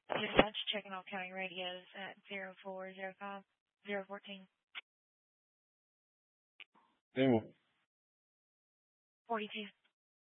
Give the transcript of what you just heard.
Dispatch checking all county radios at 0405 014 Demo. 42.